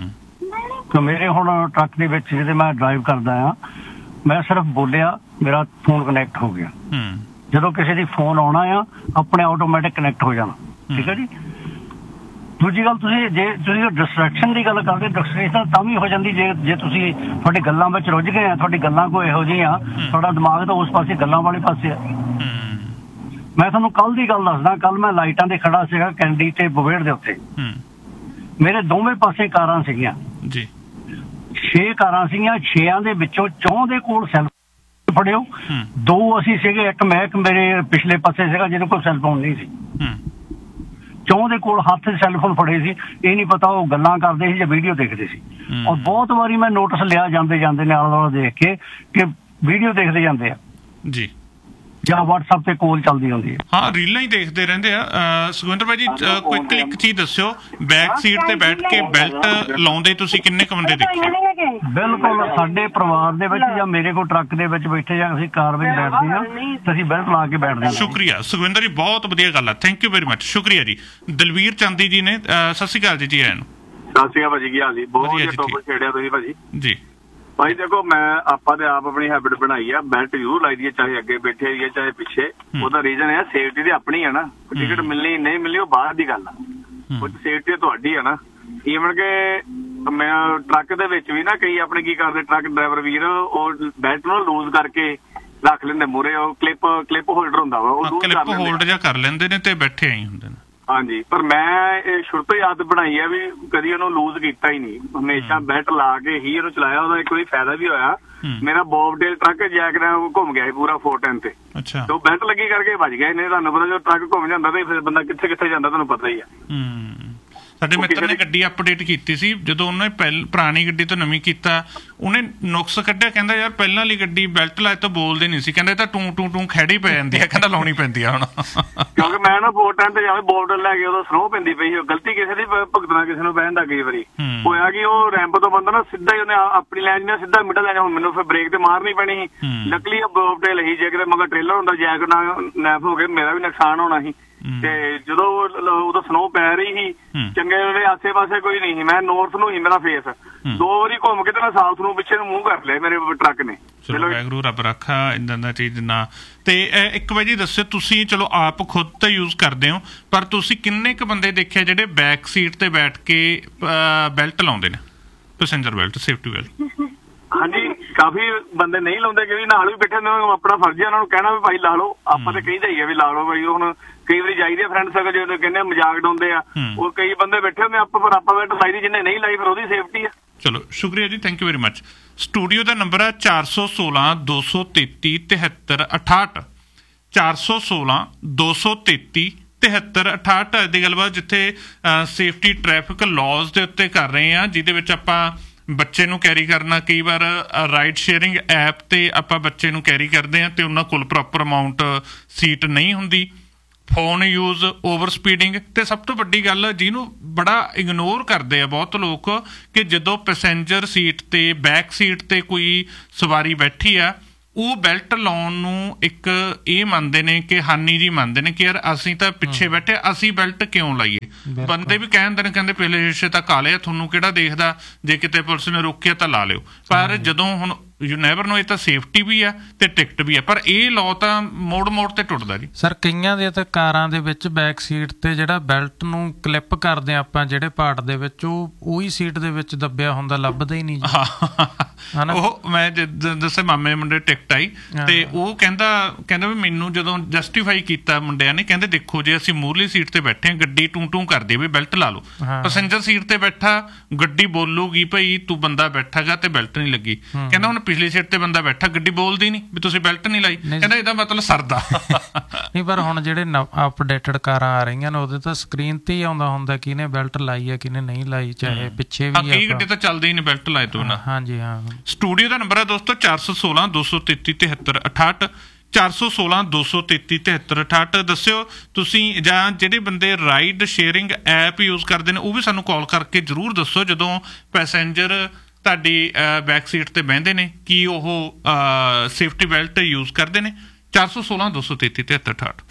ਤੇ ਮੇਰੇ ਹੁਣ ਟਰੱਕ ਦੇ ਵਿੱਚ ਜਿਹਦੇ ਮੈਂ ਡਰਾਈਵ ਕਰਦਾ ਆ, ਮੈਂ ਸਿਰਫ ਬੋਲਿਆ ਮੇਰਾ ਫੋਨ ਕਨੈਕਟ ਹੋ ਗਿਆ। ਜਦੋਂ ਕਿਸੇ ਦੀ ਫੋਨ ਆਉਣਾ ਆ ਆਪਣੇ ਆਟੋਮੈਟਿਕ ਕਨੈਕਟ ਹੋ ਜਾਣਾ, ਠੀਕ ਹੈ ਜੀ। ਦੂਜੀ ਗੱਲ, ਤੁਸੀਂ ਜੇ ਤੁਸੀਂ ਡਿਸਟਰੈਕਸ਼ਨ ਦੀ ਗੱਲ ਕਰਦੇ, ਡਿਸਟਰੈਕਸ਼ਨ ਤਾਂ ਵੀ ਹੋ ਜਾਂਦੀ ਜੇ ਜੇ ਤੁਸੀਂ ਤੁਹਾਡੀ ਗੱਲਾਂ ਵਿੱਚ ਰੁੱਝ ਗਏ ਆ, ਤੁਹਾਡੀ ਗੱਲਾਂ ਕੋਈ ਇਹੋ ਜਿਹੀਆਂ, ਤੁਹਾਡਾ ਦਿਮਾਗ ਤਾਂ ਉਸ ਪਾਸੇ ਗੱਲਾਂ ਵਾਲੇ ਪਾਸੇ ਆ। ਮੈਂ ਤੁਹਾਨੂੰ ਕੱਲ ਦੀ ਗੱਲ ਦੱਸਦਾ, ਕੱਲ ਮੈਂ ਲਾਈਟਾਂ ਤੇ ਖੜਾ ਸੀਗਾ ਕੈਂਡੀ ਤੇ ਬਵੇੜ ਦੇ ਉੱਤੇ। ਮੇਰੇ ਦੋਵੇਂ ਪਾਸੇ ਕਾਰਾਂ ਸੀਗੀਆਂ ਜੀ, ਛੇ ਕਾਰਾਂ ਸੀਗੀਆਂ, ਛੇਆਂ ਦੇ ਵਿੱਚੋਂ ਚੌਂ ਦੇ ਕੋਲ ਸੈੱਲ ਫੜਿਓ, ਦੋ ਅਸੀਂ ਸੀਗੇ, ਇੱਕ ਮੈਂ ਇੱਕ ਮੇਰੇ ਪਿਛਲੇ ਪਾਸੇ ਸੀਗਾ ਜਿਹਦੇ ਕੋਲ ਸੈੱਲ ਫੋਨ ਨਹੀਂ ਸੀ। ਚੌਂ ਦੇ ਕੋਲ ਹੱਥ ਸੈੱਲਫੋਨ ਫੜੇ ਸੀ, ਇਹ ਨਹੀਂ ਪਤਾ ਉਹ ਗੱਲਾਂ ਕਰਦੇ ਸੀ ਜਾਂ ਵੀਡੀਓ ਦੇਖਦੇ ਸੀ। ਔਰ ਬਹੁਤ ਵਾਰੀ ਮੈਂ ਨੋਟਿਸ ਲਿਆ ਜਾਂਦੇ ਜਾਂਦੇ ਨੇ ਆਲਾ ਦੁਆਲਾ ਦੇਖ ਕੇ ਕਿ ਵੀਡੀਓ ਦੇਖਦੇ ਜਾਂਦੇ ਆ ਜੀ, ਜਾਂ WhatsApp ਤੇ ਕੋਲ ਚੱਲਦੀ ਹੁੰਦੀ ਹੈ। ਹਾਂ, ਰੀਲਾਂ ਹੀ ਦੇਖਦੇ ਰਹਿੰਦੇ ਆ। ਸੁਖਵਿੰਦਰ ਭਾਈ ਜੀ ਕੋਈ ਇੱਕ ਚੀਜ਼ ਦੱਸਿਓ, ਬੈਕ ਸੀਟ ਤੇ ਬੈਠ ਕੇ ਬੈਲਟ ਲਾਉਂਦੇ ਤੁਸੀਂ ਕਿੰਨੇ ਕੁ ਬੰਦੇ ਦੇਖੇ? ਬਿਲਕੁਲ, ਸਾਡੇ ਪਰਿਵਾਰ ਦੇ ਵਿੱਚ ਜਾਂ ਮੇਰੇ ਕੋਲ ਟਰੱਕ ਦੇ ਵਿੱਚ ਬੈਠੇ ਜਾਂ ਅਸੀਂ ਕਾਰ ਵਿੱਚ ਬੈਠਦੇ ਹਾਂ ਤੇ ਅਸੀਂ ਬੈਲਟ ਲਾ ਕੇ ਬੈਠਦੇ ਹਾਂ। ਸ਼ੁਕਰੀਆ ਸੁਖਵਿੰਦਰ ਜੀ, ਬਹੁਤ ਵਧੀਆ ਗੱਲ ਆ, ਥੈਂਕ ਯੂ ਵੈਰੀ ਮਚ, ਸ਼ੁਕਰੀਆ ਜੀ। ਦਲਵੀਰ ਚੰਦੀ ਜੀ ਨੇ, ਸਤਿ ਸ਼੍ਰੀ ਅਕਾਲ ਜੀ। ਜੀ ਆਇਆਂ ਨੂੰ। ਸਤਿ ਸ਼੍ਰੀ ਅਕਾਲ ਭਾਜੀ, ਕੀ ਹਾਲ ਜੀ? ਬਹੁਤ ਵਧੀਆ ਟੌਪਿਕ ਛੇੜਿਆ ਤੁਸੀਂ ਭਾਜੀ ਜੀ। ਭਾਈ ਦੇਖੋ, ਮੈਂ ਆਪਾਂ ਤੇ ਆਪ ਆਪਣੀ ਹੈਬਿਟ ਬਣਾਈ ਆ, ਬੈਲਟ ਜ਼ਰੂਰ ਲਾਈ ਦੀ ਹੈ, ਚਾਹੇ ਅੱਗੇ ਬੈਠੇ ਹੋਈਏ ਚਾਹੇ ਪਿੱਛੇ। ਉਹਦਾ ਰੀਜ਼ਨ ਹੈ ਸੇਫਟੀ ਤੇ ਆਪਣੀ ਹੈ ਨਾ, ਟਿਕਟ ਮਿਲਣੀ ਨਹੀਂ ਮਿਲਣੀ ਉਹ ਬਾਹਰ ਦੀ ਗੱਲ ਆ, ਉਹ ਸੇਫਟੀ ਤੁਹਾਡੀ ਹੈ ਨਾ। ਈਵਨ ਕਿ ਮੈਂ ਟਰੱਕ ਦੇ ਵਿੱਚ ਵੀ ਨਾ ਕਈ ਆਪਣੇ ਕੀ ਕਰਦੇ ਟਰੱਕ ਡਰਾਈਵਰ ਵੀਰ, ਉਹ ਬੈਲਟ ਨੂੰ ਲੂਜ਼ ਕਰਕੇ ਰੱਖ ਲੈਂਦੇ ਮੂਹਰੇ, ਉਹ ਕਲਿੱਪ ਕਲਿੱਪ ਹੋਲਡਰ ਹੁੰਦਾ ਵਾ, ਉਹ ਕਲਿੱਪ ਹੋਲਡ ਜਿਹਾ ਕਰ ਲੈਂਦੇ ਨੇ ਤੇ ਬੈਠੇ ਆਈ ਹੁੰਦੇ ਨੇ। ਹਾਂਜੀ, ਪਰ ਮੈਂ ਇਹ ਸ਼ੁਰੂ ਤੋਂ ਹੀ ਆਦਤ ਬਣਾਈ ਹੈ ਵੀ ਕਦੀ ਉਹਨੂੰ ਲੂਜ਼ ਕੀਤਾ ਹੀ ਨਹੀਂ, ਹਮੇਸ਼ਾ ਬੈਲਟ ਲਾ ਕੇ ਹੀ ਉਹਨੂੰ ਚਲਾਇਆ। ਉਹਦਾ ਇੱਕ ਵਾਰੀ ਫਾਇਦਾ ਵੀ ਹੋਇਆ, ਮੇਰਾ ਬੌਬਡੇਲ ਟਰੱਕ ਜੈਕ ਨਾਲ ਘੁੰਮ ਗਿਆ ਸੀ ਪੂਰਾ ਫੋਰ ਟੈਨ ਤੇ, ਤੇ ਉਹ ਬੈਲਟ ਲੱਗੀ ਕਰਕੇ ਵੱਜ ਗਿਆ। ਨਹੀਂ ਤੁਹਾਨੂੰ ਪਤਾ ਜਦੋਂ ਟਰੱਕ ਘੁੰਮ ਜਾਂਦਾ ਤੇ ਫਿਰ ਬੰਦਾ ਕਿੱਥੇ ਕਿੱਥੇ ਜਾਂਦਾ ਤੁਹਾਨੂੰ ਪਤਾ ਹੀ ਆ। ਸਾਡੇ ਮਿੱਤਰ ਨੇ ਗੱਡੀ ਅਪਡੇਟ ਕੀਤੀ ਸੀ, ਜਦੋਂ ਉਹਨੇ ਪਹਿਲ ਪੁਰਾਣੀ ਗੱਡੀ ਤੋਂ ਨਵੀਂ ਕੀਤਾ, ਉਹਨੇ ਨੁਕਸ ਕੱਢਿਆ, ਕਹਿੰਦਾ ਯਾਰ ਪਹਿਲਾਂ ਵਾਲੀ ਗੱਡੀ ਬੈਲਟ ਲਾਏ ਤਾਂ ਬੋਲਦੇ ਨਹੀਂ ਸੀ, ਕਹਿੰਦਾ ਇਹ ਤਾਂ ਟੂ ਟੂ ਟੂ ਖੈੜੀ ਪੈ ਜਾਂਦੀ ਆ, ਕਹਿੰਦਾ ਲਾਉਣੀ ਪੈਂਦੀ ਆ ਹੁਣ। ਕਿਉਂਕਿ ਮੈਂ ਨਾ ਫੋਰ ਟੈਨ ਤੇ ਜਾਵੇ ਬੋਰਡਰ ਲੈ ਕੇ ਉਦੋਂ ਸਨੋ ਪੈਂਦੀ ਪਈ, ਗਲਤੀ ਕਿਸੇ ਦੀ ਭੁਗਤਣਾ ਕਿਸੇ ਨੂੰ ਬਹਿਣ ਦਾ ਕਈ ਵਾਰੀ ਹੋਇਆ ਕਿ ਉਹ ਰੈਂਪ ਤੋਂ ਬੰਦਾ ਨਾ ਸਿੱਧਾ ਹੀ ਉਹਨੇ ਆਪਣੀ ਲਾਈਨ ਨਾਲ ਸਿੱਧਾ ਮਿਡਲ ਲਾਈਨ, ਹੁਣ ਮੈਨੂੰ ਫਿਰ ਬ੍ਰੇਕ ਤੇ ਮਾਰਨੀ ਪੈਣੀ ਸੀ। ਨਕਲੀ ਬੋਬਟੇਲ ਹੀ, ਜੇ ਕਿਤੇ ਮਗਰ ਟ੍ਰੇਲਰ ਹੁੰਦਾ ਜੈਕ ਨਾਲ ਨੈਪ ਹੋ ਕੇ ਮੇਰਾ ਵੀ ਨੁਕਸਾਨ ਹੋਣਾ ਸੀ। ਤੇ ਜਦੋਂ ਉਦੋਂ ਸਨੋ ਪੈ ਰਹੀ ਸੀ, ਚੰਗੇ ਵੇਲੇ ਆਸੇ ਪਾਸੇ ਕੋਈ ਨਹੀਂ ਸੀ, ਮੈਂ ਨੌਰਥ ਨੂੰ ਹੀ ਮੇਰਾ ਫੇਸ, ਦੋ ਵਾਰੀ ਘੁੰਮ ਕੇ ਤੇ ਮੈਂ ਸਾਊਥ ਨੂੰ ਪਿੱਛੇ ਨੂੰ ਮੂੰਹ ਕਰ ਲਿਆ ਮੇਰੇ ਟਰੱਕ ਨੇ। ਚਲੋ ਵਾਹਿਗੁਰੂ ਰੱਬ ਰੱਖਾ ਇਦਾਂ ਦਾ ਚੀਜ਼ ਨਾ। ਤੇ ਇੱਕ ਵਜੇ ਦੱਸਿਓ, ਤੁਸੀਂ ਚਲੋ ਆਪ ਖੁਦ ਤਾਂ ਯੂਜ਼ ਕਰਦੇ ਹੋ, ਪਰ ਤੁਸੀਂ ਕਿੰਨੇ ਕੁ ਬੰਦੇ ਦੇਖਿਆ ਜਿਹੜੇ ਬੈਕ ਸੀਟ ਤੇ ਬੈਠ ਕੇ ਬੈਲਟ ਲਾਉਂਦੇ ਨੇ, ਪੈਸੇਂਜਰ ਬੈਲਟ, ਸੇਫਟੀ ਬੈਲਟ? ਹਾਂਜੀ, ਕਾਫੀ ਬੰਦੇ ਨਹੀਂ ਲਾਉਂਦੇ, ਕਿਉਂਕਿ ਨਾਲ ਵੀ ਬੈਠੇ ਨੇ, ਆਪਣਾ ਫਰਜ਼ ਹੈ ਉਹਨਾਂ ਨੂੰ ਕਹਿਣਾ ਵੀ ਭਾਈ ਲਾ ਲਓ। ਆਪਾਂ ਤੇ ਕਹੀਦਾ ਹੀ ਆ ਵੀ ਲਾ ਲਓ ਭਾਈ। ਹੁਣ ਕਈ ਵਾਰੀ ਜਾਈਦੇ ਫਰੈਂਡ ਸਰਕਲ ਜਦੋਂ ਕਹਿੰਦੇ ਮਜ਼ਾਕ ਡਾਉਂਦੇ ਆ, ਉਹ ਕਈ ਬੰਦੇ ਬੈਠੇ ਹੁੰਦੇ, ਆਪਾਂ ਫਿਰ ਆਪਾਂ ਬੈਠ ਲਾਈ ਦੀ, ਜਿਹਨੇ ਨਹੀਂ ਲਾਈ ਫਿਰ ਉਹਦੀ ਸੇਫਟੀ ਆ। ਚਲੋ ਸ਼ੁਕਰੀਆ ਜੀ, thank you very much. Studio the number ਹੈ ਚਾਰ ਸੌ ਸੋਲਾਂ ਦੋ ਸੌ ਤੇਤੀ ਤਿਹੱਤਰ ਅਠਾਹਠ ਚਾਰ ਸੌ ਸੋਲਾਂ ਦੋ ਸੌ ਤੇਤੀ ਤਿਹੱਤਰ ਅਠਾਹਠ ਦੀ ਗੱਲਬਾਤ, ਜਿੱਥੇ ਸੇਫਟੀ ਟ੍ਰੈਫਿਕ ਲਾਜ਼ ਦੇ ਉੱਤੇ ਕਰ ਰਹੇ ਆ, ਜਿਹਦੇ ਵਿੱਚ ਆਪਾਂ ਬੱਚੇ ਨੂੰ ਕੈਰੀ ਕਰਨਾ, ਕਈ ਵਾਰ ਰਾਈਡ ਸ਼ੇਅਰਿੰਗ ਐਪ ਤੇ ਆਪਾਂ ਬੱਚੇ ਨੂੰ ਕੈਰੀ ਕਰਦੇ ਹਾਂ ਤੇ ਉਹਨਾਂ ਕੋਲ ਪ੍ਰੋਪਰ ਅਮਾਊਂਟ ਸੀਟ ਨਹੀਂ ਹੁੰਦੀ, ਫੋਨ ਯੂਜ਼, ਓਵਰ ਸਪੀਡਿੰਗ, ਤੇ ਸਭ ਤੋਂ ਵੱਡੀ ਗੱਲ ਜਿਹਨੂੰ ਬੜਾ ਇਗਨੋਰ ਕਰਦੇ ਆ ਬਹੁਤ ਲੋਕ ਕਿ ਜਦੋਂ ਪੈਸੇਂਜਰ ਸੀਟ ਤੇ ਬੈਕ ਸੀਟ ਤੇ ਕੋਈ ਸਵਾਰੀ ਬੈਠੀ ਆ ਉਹ ਬੈਲਟ ਲਾਉਣ ਨੂੰ ਇੱਕ ਇਹ ਮੰਨਦੇ ਨੇ ਕਿ ਹਾਨੀ ਜੀ ਮੰਨਦੇ ਨੇ ਕਿ ਯਾਰ ਅਸੀਂ ਤਾਂ ਪਿੱਛੇ ਬੈਠੇ, ਅਸੀਂ ਬੈਲਟ ਕਿਉਂ ਲਾਈਏ। ਬੰਦੇ ਵੀ ਕਹਿੰਦੇ ਨੇ ਕਹਿੰਦੇ ਪਹਿਲੇ ਸ਼ੀਸ਼ੇ ਤਾਂ ਕਾਲੇ ਆ, ਤੁਹਾਨੂੰ ਕਿਹੜਾ ਦੇਖਦਾ, ਜੇ ਕਿਤੇ ਪੁਲਿਸ ਨੇ ਰੋਕਿਆ ਤਾਂ ਲਾ ਲਿਓ। ਪਰ ਜਦੋਂ ਹੁਣ ਯੂ ਨੈਵਰ ਨੋ, ਇਹ ਤਾਂ ਸੇਫਟੀ ਵੀ ਆ ਤੇ ਟਿਕਟ ਵੀ ਆ, ਪਰ ਇਹ ਲਾਅ ਤਾਂ ਮੋੜ ਮੋੜ ਤੇ ਟੁੱਟਦਾ ਜੀ। ਸਰ ਕਈਆਂ ਦੇ ਤਾਂ ਕਾਰਾਂ ਦੇ ਵਿੱਚ ਬੈਕ ਸੀਟ ਤੇ ਜਿਹੜਾ ਬੈਲਟ ਨੂੰ ਕਲਿੱਪ ਕਰਦੇ ਆ ਆਪਾਂ ਜਿਹੜੇ ਪਾਰਟ ਦੇ ਵਿੱਚ, ਉਹ ਉਹੀ ਸੀਟ ਦੇ ਵਿੱਚ ਦੱਬਿਆ ਹੁੰਦਾ, ਲੱਭਦਾ ਹੀ ਨਹੀਂ ਜੀ। ਉਹ ਮੈਂ ਦੱਸੇ ਮਾਮੇ ਮੁੰਡੇ ਟਿਕਟ ਆਈ ਤੇ ਉਹ ਕਹਿੰਦਾ ਕਹਿੰਦਾ ਵੀ ਮੈਨੂੰ ਜਦੋਂ ਜਸਟੀਫਾਈ ਕੀਤਾ ਮੁੰਡਿਆਂ ਨੇ, ਕਹਿੰਦੇ ਦੇਖੋ ਜੇ ਅਸੀਂ ਮੂਹਰਲੀ ਸੀਟ ਤੇ ਬੈਠੇ, ਗੱਡੀ ਟੂੰ ਟੂੰ ਕਰਦੀ ਵੀ ਬੈਲਟ ਲਾ ਲਓ, ਪੈਸੇਂਜਰ ਸੀਟ ਤੇ ਬੈਠਾ ਗੱਡੀ ਬੋਲੂਗੀ ਭਾਈ ਤੂੰ ਬੰਦਾ ਬੈਠਾਗਾ ਤੇ ਬੈਲਟ ਨਹੀਂ ਲੱਗੀ। ਕਹਿੰਦਾ ਹੁਣ ਪਿਛਲੀ ਸੀਟ ਤੇ ਬੰਦਾ ਬੈਠਾ, ਗੱਡੀ ਬੋਲਦੀ ਨਹੀਂ ਵੀ ਤੁਸੀਂ ਬੈਲਟ ਨਹੀਂ ਲਾਈ। ਕਹਿੰਦਾ ਇਹਦਾ ਮਤਲਬ ਸਰਦਾ ਨਹੀਂ। ਪਰ ਹੁਣ ਜਿਹੜੇ ਅਪਡੇਟਡ ਕਾਰਾਂ ਆ ਰਹੀਆਂ ਨੇ ਉਹਦੇ ਤਾਂ ਸਕਰੀਨ ਤੇ ਹੀ ਆਉਂਦਾ ਹੁੰਦਾ ਕਿਹਨੇ ਬੈਲਟ ਲਾਈ ਹੈ ਕਿਹਨੇ ਨਹੀਂ ਲਾਈ, ਚਾਹੇ ਪਿੱਛੇ ਵੀ। ਕਈ ਗੱਡੀ ਤਾਂ ਚੱਲਦੇ ਹੀ ਨਹੀਂ ਬੈਲਟ ਲਾਏ ਤੋਂ ਨਾ। ਹਾਂਜੀ ਹਾਂ। ਸਟੂਡੀਓ ਦਾ ਨੰਬਰ ਹੈ ਦੋਸਤੋ ਚਾਰ ਸੌ ਸੋਲਾਂ ਦੋ ਸੌ ਤੇਤੀ ਤਿਹੱਤਰ ਅਠਾਹਠ, ਚਾਰ ਸੌ ਸੋਲਾਂ ਦੋ ਸੌ ਤੇਤੀ ਤਿਹੱਤਰ ਅਠਾਹਠ। ਦੱਸਿਓ ਤੁਸੀਂ, ਜਾਂ ਜਿਹੜੇ ਬੰਦੇ ਰਾਈਡ ਸ਼ੇਅਰਿੰਗ ਐਪ ਯੂਜ਼ ਕਰਦੇ ਨੇ ਉਹ ਵੀ ਸਾਨੂੰ ਕਾਲ ਕਰਕੇ ਜ਼ਰੂਰ ਦੱਸੋ ਜਦੋਂ ਪੈਸੇਂਜਰ ਤੁਹਾਡੀ ਬੈਕ ਸੀਟ ਤੇ ਬਹਿੰਦੇ ਨੇ ਕੀ ਉਹ ਸੇਫਟੀ ਬੈਲਟ ਯੂਜ਼ ਕਰਦੇ ਨੇ। ਚਾਰ ਸੌ ਸੋਲਾਂ ਦੋ ਸੌ ਤੇਤੀ ਤਿਹੱਤਰ ਅਠਾਹਠ।